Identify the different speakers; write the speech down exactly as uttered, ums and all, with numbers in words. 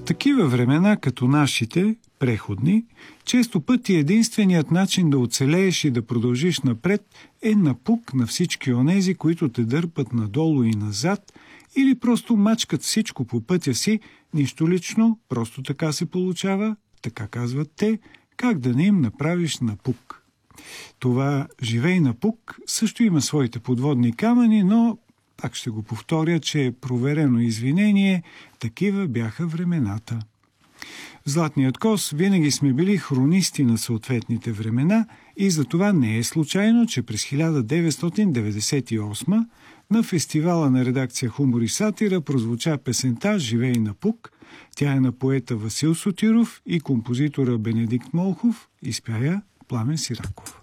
Speaker 1: такива времена, като нашите, преходни, често пъти единственият начин да оцелееш и да продължиш напред е напук на всички онези, които те дърпат надолу и назад, или просто мачкат всичко по пътя си, нищо лично, просто така се получава, така казват те, как да не им направиш напук. Това живей напук също има своите подводни камъни, но пак ще го повторя, че е проверено извинение, такива бяха времената. В Златният кос винаги сме били хронисти на съответните времена и затова не е случайно, че през хиляда деветстотин деветдесет и осма на фестивала на редакция Хумор и сатира прозвуча песента «Живей напук». Тя е на поета Васил Сотиров и композитора Бенедикт Молхов, изпя я Пламен Сираков.